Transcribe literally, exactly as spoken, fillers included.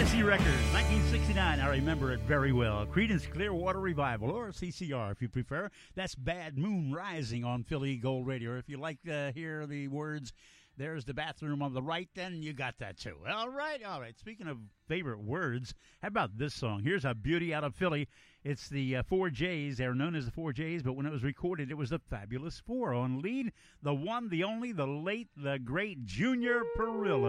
Dixie Records, nineteen sixty-nine. I remember it very well. Creedence Clearwater Revival, or C C R if you prefer. That's Bad Moon Rising on Philly Gold Radio. If you like to hear the words, there's the bathroom on the right, then you got that too. All right, all right. Speaking of favorite words, how about this song? Here's a beauty out of Philly. It's the uh, Four J's. They're known as the Four J's, but when it was recorded, it was the Fabulous Four. On lead, the one, the only, the late, the great Junior Perillo.